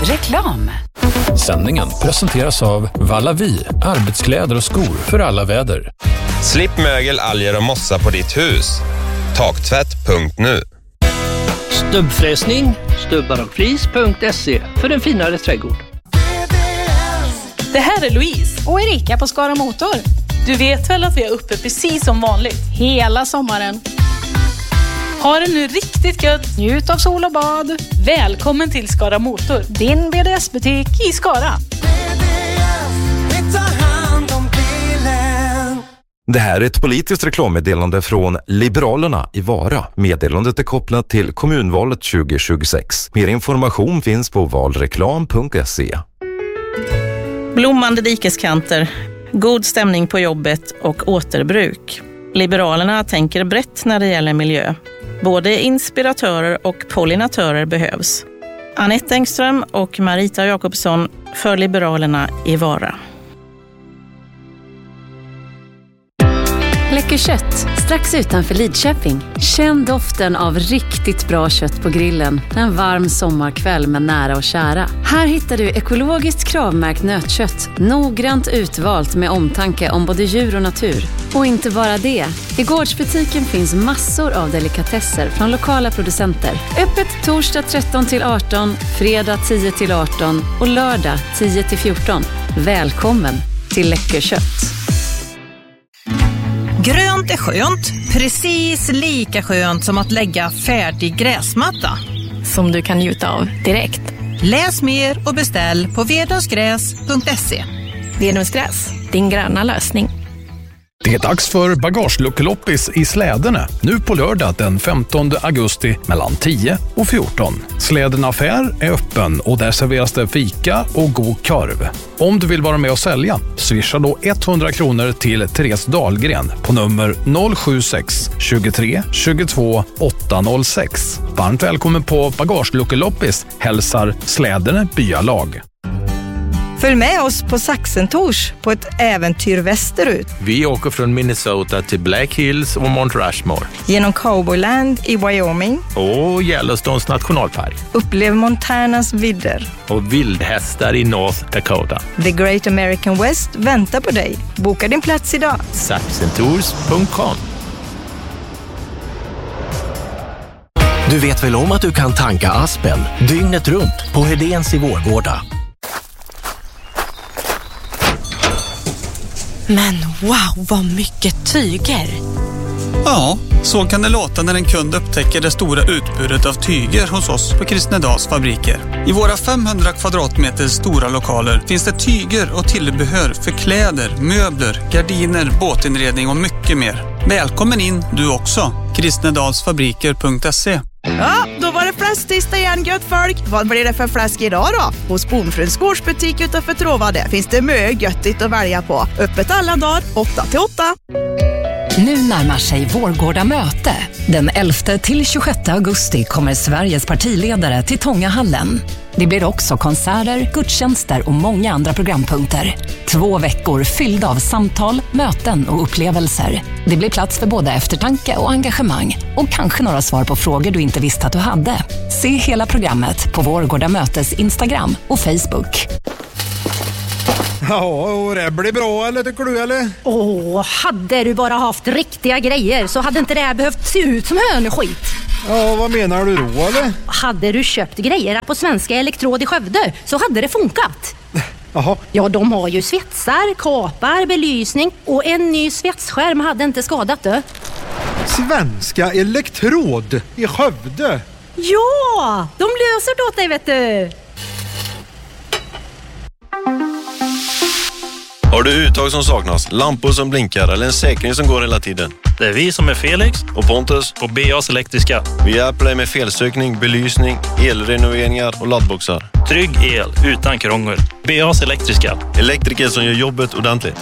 Reklam. Sändningen presenteras av Vallavi, arbetskläder och skor för alla väder. Slipp mögel, alger och mossa på ditt hus. Taktvätt.nu. Stubbfräsning, stubbarochflis.se för en finare trädgård. Det här är Louise och Erika på Skara Motor. Du vet väl att vi är uppe precis som vanligt? Hela sommaren. Ha det nu riktigt gött. Njut av sol och bad. Välkommen till Skara Motor. Din BDS-butik i Skara. Det här är ett politiskt reklammeddelande från Liberalerna i Vara. Meddelandet är kopplat till kommunvalet 2026. Mer information finns på valreklam.se. Blommande dikeskanter, god stämning på jobbet och återbruk. Liberalerna tänker brett när det gäller miljö. Både inspiratörer och pollinatörer behövs. Anette Engström och Marita Jakobsson för Liberalerna i Vara. Läcker kött, strax utanför Lidköping. Känn doften av riktigt bra kött på grillen en varm sommarkväll med nära och kära. Här hittar du ekologiskt kravmärkt nötkött, noggrant utvalt med omtanke om både djur och natur. Och inte bara det. I gårdsbutiken finns massor av delikatesser från lokala producenter. Öppet torsdag 13-18, fredag 10-18 och lördag 10-14. Välkommen till Läcker kött. Grönt är skönt, precis lika skönt som att lägga färdig gräsmatta. Som du kan njuta av direkt. Läs mer och beställ på vedungsgräs.se. Vedungsgräs, din gröna lösning. Det är dags för bagageluckeloppis i Slädene. Nu på lördag den 15 augusti mellan 10 och 14. Slädene affär är öppen och där serveras det fika och god korv. Om du vill vara med och sälja, swisha då 100 kronor till Therese Dahlgren på nummer 076 23 22 806. Varmt välkommen på bagageluckeloppis, hälsar Slädene byalag. Följ med oss på Saxentors på ett äventyr västerut. Vi åker från Minnesota till Black Hills och Mount Rushmore. Genom Cowboyland i Wyoming. Och Yellowstones nationalpark. Upplev Montanas vidder. Och vildhästar i North Dakota. The Great American West väntar på dig. Boka din plats idag. Saxentours.com. Du vet väl om att du kan tanka Aspen dygnet runt på Hedéns i Vårgårda. Men wow, vad mycket tyger! Ja, så kan det låta när en kund upptäcker det stora utbudet av tyger hos oss på Kristnedals fabriker. I våra 500 kvadratmeter stora lokaler finns det tyger och tillbehör för kläder, möbler, gardiner, båtinredning och mycket mer. Välkommen in du också! Kristnedalsfabriker.se. Ja, då var det fläsktisdag igen, gött folk. Vad blir det för fläsk idag då? Hos Bonfröns gårdsbutik utanför Tråvade finns det mycket göttigt att välja på. Öppet alla dagar, 8-8. Nu närmar sig Vårgårda möte. Den 11-26 augusti kommer Sveriges partiledare till Tångahallen. Det blir också konserter, gudstjänster och många andra programpunkter. 2 veckor fyllda av samtal, möten och upplevelser. Det blir plats för både eftertanke och engagemang. Och kanske några svar på frågor du inte visste att du hade. Se hela programmet på Vårgårda mötes Instagram och Facebook. Ja, och det blir bra eller tycker du eller? Hade du bara haft riktiga grejer så hade inte det här behövt se ut som hönskit. Ja, vad menar du då eller? Hade du köpt grejer på Svenska Elektrod i Skövde så hade det funkat. Jaha. Ja, de har ju svetsar, kapar, belysning och en ny svetsskärm hade inte skadat det. Svenska Elektrod i Skövde? Ja, de löser det åt dig vet du. Har du uttag som saknas, lampor som blinkar eller en säkring som går hela tiden? Det är vi som är Felix och Pontus på BAs Elektriska. Vi hjälper dig med felsökning, belysning, elrenoveringar och laddboxar. Trygg el utan krångel. BAs Elektriska. Elektriker som gör jobbet ordentligt.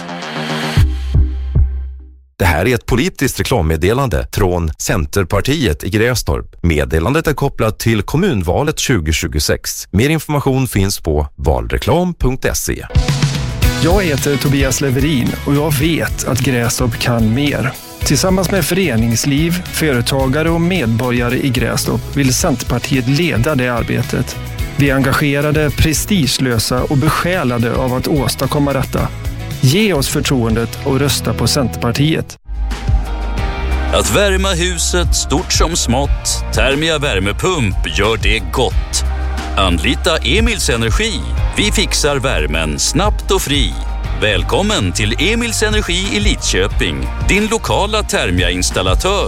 Det här är ett politiskt reklammeddelande från Centerpartiet i Grästorp. Meddelandet är kopplat till kommunvalet 2026. Mer information finns på valreklam.se. Jag heter Tobias Leverin och jag vet att Grästorp kan mer. Tillsammans med föreningsliv, företagare och medborgare i Grästorp vill Centerpartiet leda det arbetet. Vi är engagerade, prestigelösa och besjälade av att åstadkomma detta. Ge oss förtroendet och rösta på Centerpartiet. Att värma huset stort som smått, Thermia värmepump gör det gott. Anlita Emils Energi. Vi fixar värmen snabbt och fri. Välkommen till Emils Energi i Lidköping, din lokala Thermia-installatör.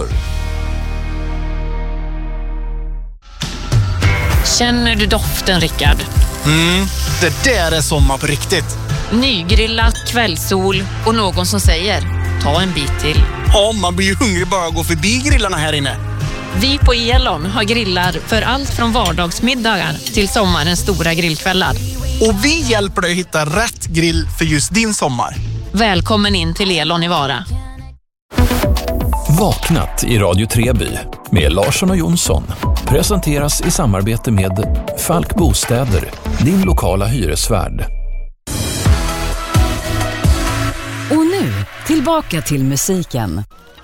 Känner du doften, Rickard? Det där är sommar på riktigt. Nygrillat, kvällssol och någon som säger, ta en bit till. Ja, man blir ju hungrig bara att gå förbi grillarna här inne. Vi på Elon har grillar för allt från vardagsmiddagar till sommarens stora grillkvällar. Och vi hjälper dig att hitta rätt grill för just din sommar. Välkommen in till Elon i Vara. Vaknat i Radio Treby med Larsson och Jonsson presenteras i samarbete med Falk Bostäder, din lokala hyresvärd. Och nu, tillbaka till musiken.